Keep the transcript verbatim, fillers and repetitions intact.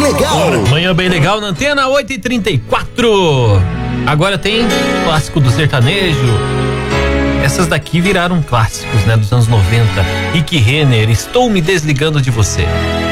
legal. Manhã bem legal na antena, oito e trinta e quatro. Agora tem clássico do sertanejo. Essas daqui viraram clássicos, né, dos anos noventa. Rick Renner, Estou Me Desligando de Você.